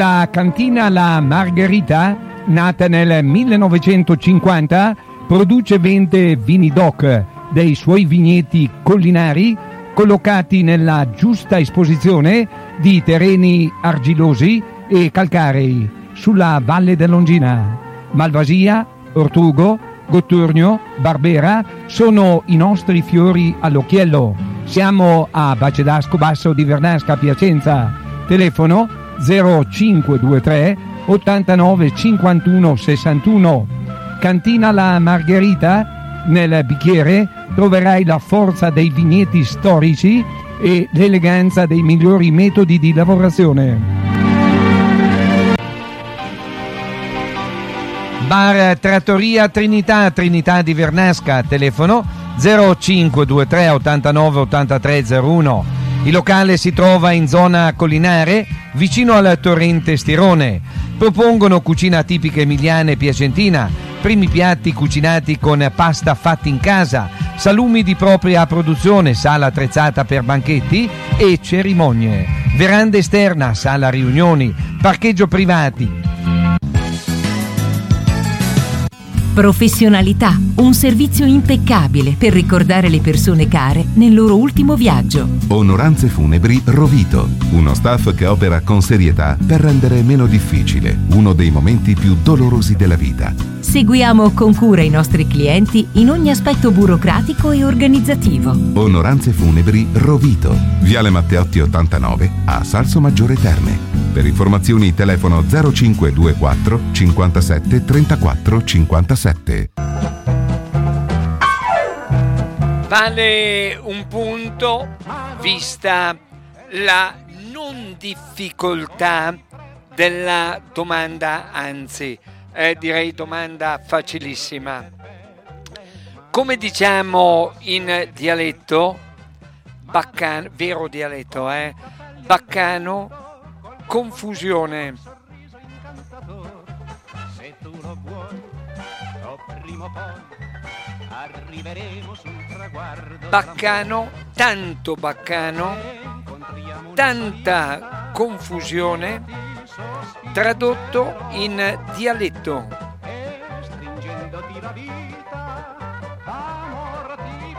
La cantina La Margherita, nata nel 1950, produce e vende vini DOC dei suoi vigneti collinari collocati nella giusta esposizione di terreni argilosi e calcarei sulla Valle dell'Ongina. Malvasia, Ortugo, Gotturno, Barbera sono i nostri fiori all'occhiello. Siamo a Bacedasco Basso di Vernasca, Piacenza. Telefono 0523 89 51 61. Cantina La Margherita, nel bicchiere troverai la forza dei vigneti storici e l'eleganza dei migliori metodi di lavorazione. Bar Trattoria Trinità di Vernasca, telefono 0523 89 83 01. Il locale si trova in zona collinare, vicino al torrente Stirone. Propongono cucina tipica emiliana e piacentina, primi piatti cucinati con pasta fatti in casa, salumi di propria produzione, sala attrezzata per banchetti e cerimonie, veranda esterna, sala riunioni, parcheggio privati. Professionalità, un servizio impeccabile per ricordare le persone care nel loro ultimo viaggio. Onoranze Funebri Rovito, uno staff che opera con serietà per rendere meno difficile uno dei momenti più dolorosi della vita. Seguiamo con cura i nostri clienti in ogni aspetto burocratico e organizzativo. Onoranze Funebri Rovito, Viale Matteotti 89 a Salsomaggiore Terme. Per informazioni telefono 0524 57 34 57. Vale un punto vista la non difficoltà della domanda, anzi direi domanda facilissima. Come diciamo in dialetto baccano, vero dialetto, baccano, confusione. Se tu lo vuoi, prima o poi arriveremo sul traguardo. Baccano, tanto baccano, tanta confusione, tradotto in dialetto. Stringendoti la vita, d'amor ti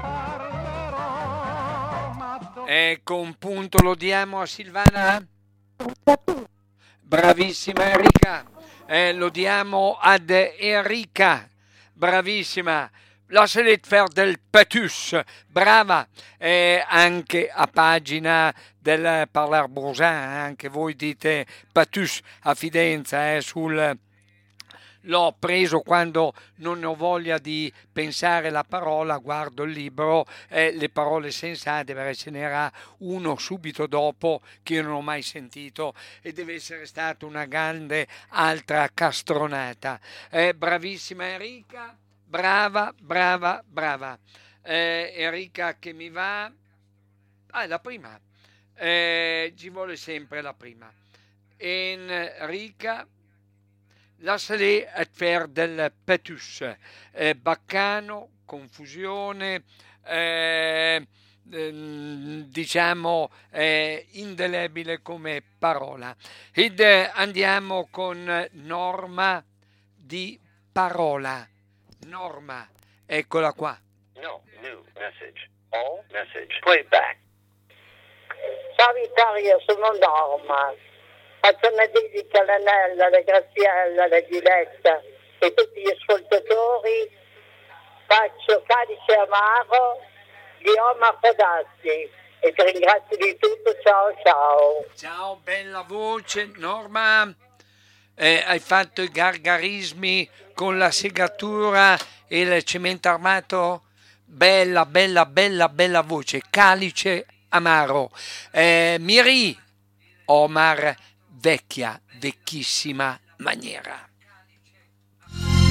parlerò. Ecco, un punto lo diamo a Silvana. Bravissima Enrica. Lo diamo ad Enrica. Bravissima. Lasciate faire del patus. Brava. Anche a pagina del Parler Bourgeois, anche voi dite patus a Fidenza, sul... L'ho preso quando non ho voglia di pensare la parola, guardo il libro, le parole sensate, perché ce n'era uno subito dopo che io non ho mai sentito e deve essere stata una grande altra castronata. Bravissima Enrica, brava. Enrica che mi va... la prima, ci vuole sempre la prima. Enrica... Lasciali faire del patus, baccano, confusione, diciamo indelebile come parola. Ed andiamo con Norma di parola. Norma, eccola qua. No, new message. All message. Play back. Ciao Vittorio, sono Norma. Faccio una dedica alla Nella, alla Graziella, alla Diletta e tutti gli ascoltatori. Faccio Calice Amaro di Omar Fodazzi e ti ringrazio di tutto. Ciao. Ciao, bella voce Norma. Hai fatto i gargarismi con la segatura e il cemento armato? Bella voce. Calice Amaro. Miri Omar, vecchissima maniera.